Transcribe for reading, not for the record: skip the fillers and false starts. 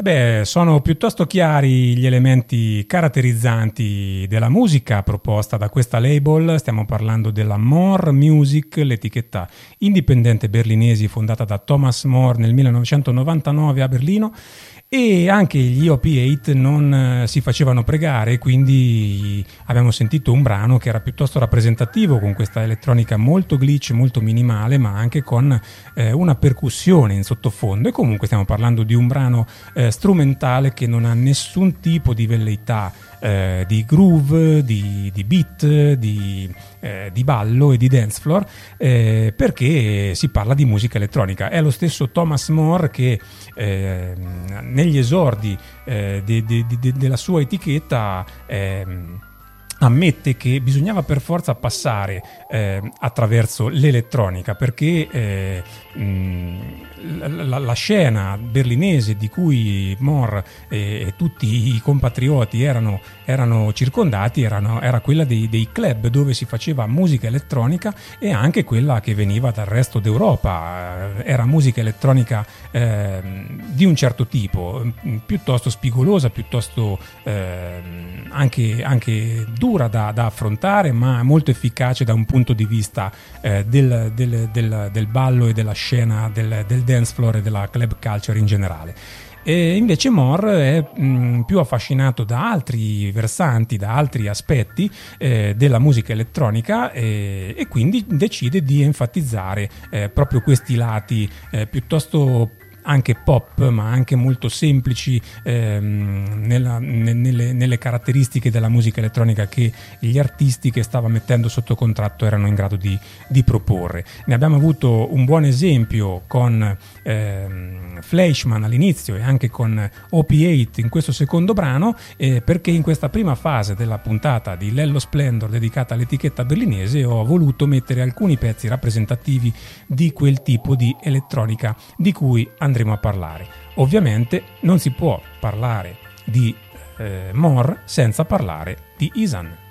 Sono piuttosto chiari gli elementi caratterizzanti della musica proposta da questa label. Stiamo parlando della More Music, l'etichetta indipendente berlinese fondata da Thomas More nel 1999 a Berlino, e anche gli OP8 non si facevano pregare, quindi abbiamo sentito un brano che era piuttosto rappresentativo, con questa elettronica molto glitch, molto minimale, ma anche con una percussione in sottofondo. E comunque stiamo parlando di un brano strumentale che non ha nessun tipo di velleità di groove, di beat, di ballo e di dance floor, perché si parla di musica elettronica. È lo stesso Thomas More che negli esordi della sua etichetta ammette che bisognava per forza passare attraverso l'elettronica, perché la scena berlinese di cui More e tutti i compatrioti erano circondati era quella dei club dove si faceva musica elettronica, e anche quella che veniva dal resto d'Europa. Era musica elettronica di un certo tipo, piuttosto spigolosa, piuttosto anche dura da affrontare, ma molto efficace da un punto di vista del ballo e della scena del dance floor e della club culture in generale. E invece More è più affascinato da altri versanti, da altri aspetti della musica elettronica, e quindi decide di enfatizzare proprio questi lati piuttosto anche pop, ma anche molto semplici nelle caratteristiche della musica elettronica che gli artisti che stava mettendo sotto contratto erano in grado di proporre. Ne abbiamo avuto un buon esempio con Fleischmann all'inizio e anche con OP8 in questo secondo brano, perché in questa prima fase della puntata di Lello Splendor dedicata all'etichetta berlinese ho voluto mettere alcuni pezzi rappresentativi di quel tipo di elettronica di cui andremo a parlare. Ovviamente non si può parlare di More senza parlare di Ihsahn.